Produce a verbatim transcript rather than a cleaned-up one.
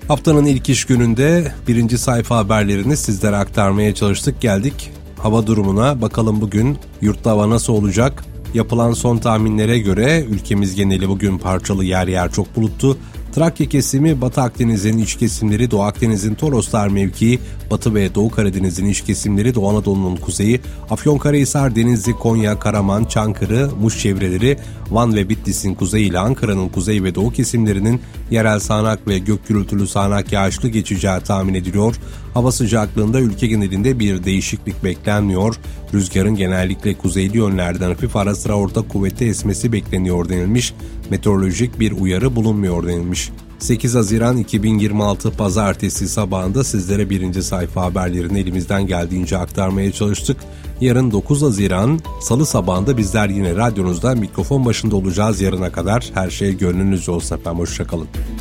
Haftanın ilk iş gününde birinci sayfa haberlerini sizlere aktarmaya çalıştık. Geldik hava durumuna. Bakalım bugün yurtta hava nasıl olacak? Yapılan son tahminlere göre ülkemiz geneli bugün parçalı, yer yer çok bulutlu. Trakya kesimi, Batı Akdeniz'in iç kesimleri, Doğu Akdeniz'in Toroslar mevkii, Batı ve Doğu Karadeniz'in iç kesimleri, Doğu Anadolu'nun kuzeyi, Afyonkarahisar, Denizli, Konya, Karaman, Çankırı, Muş çevreleri, Van ve Bitlis'in kuzeyi ile Ankara'nın kuzey ve doğu kesimlerinin yerel sağanak ve gök gürültülü sağanak yağışlı geçeceği tahmin ediliyor. Hava sıcaklığında ülke genelinde bir değişiklik beklenmiyor. Rüzgarın genellikle kuzeyli yönlerden hafif ara sıra orta kuvvette esmesi bekleniyor denilmiş. Meteorolojik bir uyarı bulunmuyor denilmiş. sekiz Haziran iki bin yirmi altı Pazartesi sabahında sizlere birinci sayfa haberlerini elimizden geldiğince aktarmaya çalıştık. Yarın dokuz Haziran Salı sabahında bizler yine radyonuzda mikrofon başında olacağız. Yarına kadar her şey gönlünüzce olsun efendim. Hoşçakalın.